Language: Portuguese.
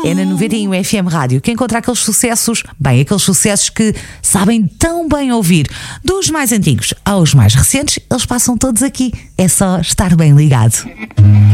É na 91 FM Rádio que encontra aqueles sucessos, bem, aqueles sucessos que sabem tão bem ouvir. Dos mais antigos aos mais recentes, eles passam todos aqui. É só estar bem ligado.